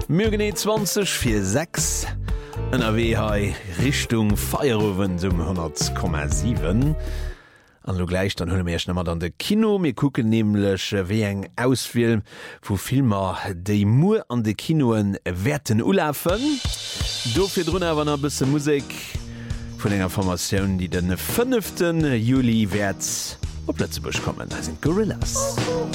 Mürgene 20 für 6 NRW Richtung Feierowen zum 100,7. An du gleich dann hunne mirch nommer an de Kino mir kucken nämlichlech wie eng Ausfilm wo Filmer déi Mu an de Kinoen werden ulafen. Dofir runnner awer a bisse Musik vun enger Formatioun, die den 5. Juli wärts op Lützebusch kommen. Da sind Gorillas.